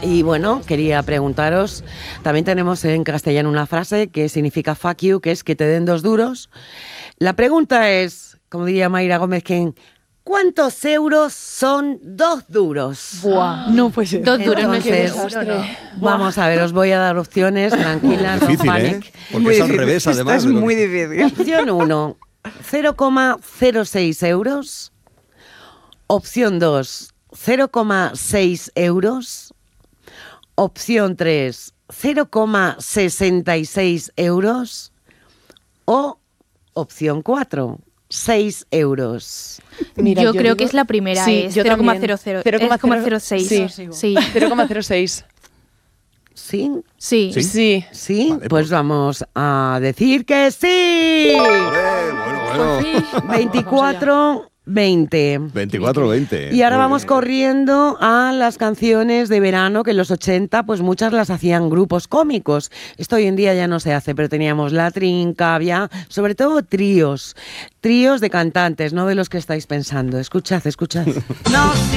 Y bueno, quería preguntaros, también tenemos en castellano una frase que significa fuck you, que es que te den 2 duros. La pregunta es, como diría Mayra Gómez, ¿cuántos euros son 2 duros? Buah, no puede ser. 2 duros, Entonces, no es seguro, no. Vamos a ver, os voy a dar opciones, tranquilas, Difícil, no panic. Porque es al revés, además. Esto es muy difícil. Opción 1, 0,06 euros. Opción 2, 0,6 euros. Opción 3, 0,66 euros. O opción 4, 6 euros. Mira, yo creo digo- que es la primera, Sí, es yo también. 0,00. 0,06. Sí. 0,06. ¿Sí? Sí. Sí. Sí. ¿Sí? Vale, pues vamos a decir que sí. Bueno. 24-20. 24-20. Y ahora Muy vamos bien. corriendo a las canciones de verano, que en los 80, pues muchas las hacían grupos cómicos. Esto hoy en día ya no se hace, pero teníamos La Trinca, había sobre todo tríos de cantantes, no de los que estáis pensando. Escuchad. No,